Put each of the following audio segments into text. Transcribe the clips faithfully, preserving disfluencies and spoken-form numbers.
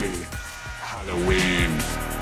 Happy Halloween.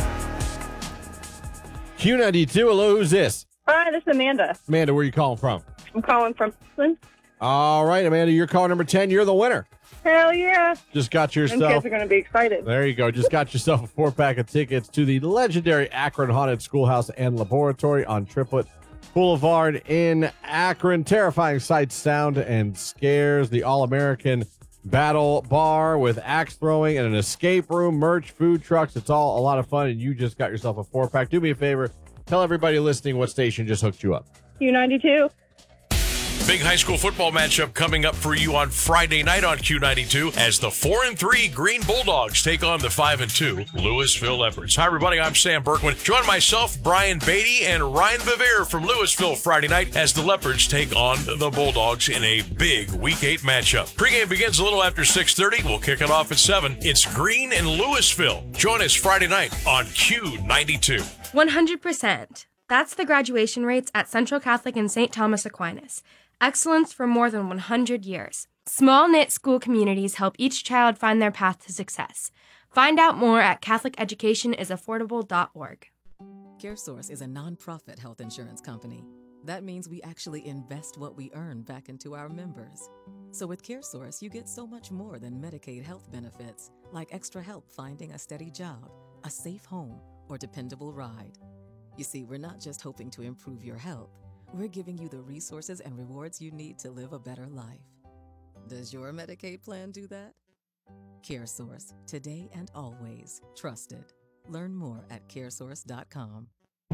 Q ninety-two, hello, who's this? Hi, this is Amanda. Amanda, where are you calling from? I'm calling from Brooklyn. All right, Amanda, you're caller number ten. You're the winner. Hell yeah. Just got Them yourself. kids are going to be excited. There you go. Just got yourself a four-pack of tickets to the legendary Akron Haunted Schoolhouse and Laboratory on Triplet Boulevard in Akron. Terrifying sights, sound, and scares. The All-American Battle Bar with axe throwing and an escape room, merch, food trucks. It's all a lot of fun, and you just got yourself a four-pack. Do me a favor. Tell everybody listening what station just hooked you up. Q ninety-two. Big high school football matchup coming up for you on Friday night on Q ninety-two as the four and three Green Bulldogs take on the five and two Louisville Leopards. Hi, everybody. I'm Sam Berkman. Join myself, Brian Beatty, and Ryan Bevere from Louisville Friday night as the Leopards take on the Bulldogs in a big Week eight matchup. Pregame begins a little after six thirty. We'll kick it off at seven. It's Green and Louisville. Join us Friday night on Q ninety-two. one hundred percent. That's the graduation rates at Central Catholic and Saint Thomas Aquinas. Excellence for more than one hundred years. Small-knit school communities help each child find their path to success. Find out more at catholic education is affordable dot org. CareSource is a nonprofit health insurance company. That means we actually invest what we earn back into our members. So with CareSource, you get so much more than Medicaid health benefits, like extra help finding a steady job, a safe home, or dependable ride. You see, we're not just hoping to improve your health. We're giving you the resources and rewards you need to live a better life. Does your Medicaid plan do that? CareSource, today and always trusted. Learn more at caresource dot com.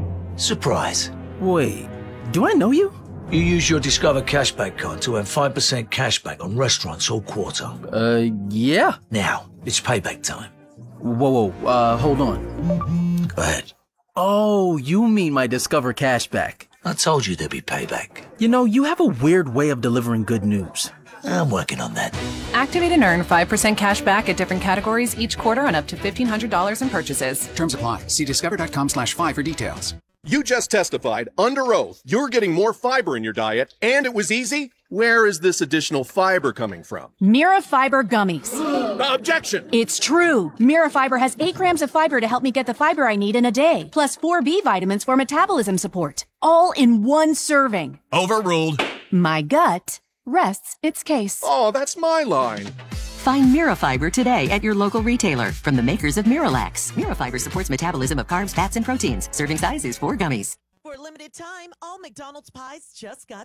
Surprise. Wait, do I know you? You use your Discover Cashback card to earn five percent cashback on restaurants all quarter. Uh, yeah. Now, it's payback time. Whoa, whoa, uh, hold on. Go ahead. Oh, you mean my Discover Cashback. I told you there'd be payback. You know, you have a weird way of delivering good news. I'm working on that. Activate and earn five percent cash back at different categories each quarter on up to fifteen hundred dollars in purchases. Terms apply. See discover.com slash five for details. You just testified under oath you're getting more fiber in your diet, and it was easy? Where is this additional fiber coming from? Mira Fiber Gummies. Objection! It's true. Mira Fiber has eight grams of fiber to help me get the fiber I need in a day, plus four B vitamins for metabolism support. All in one serving. Overruled. My gut rests its case. Oh, that's my line. Find Mirafiber today at your local retailer from the makers of Miralax. Mirafiber supports metabolism of carbs, fats, and proteins. Serving size is four gummies. For a limited time, all McDonald's pies just got